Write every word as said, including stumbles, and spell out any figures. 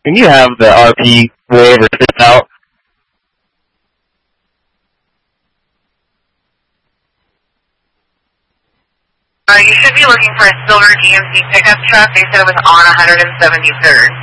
Can you have the R P waiver sit out? Uh, you should be looking for a silver G M C pickup truck. They said it was on one hundred seventy-third.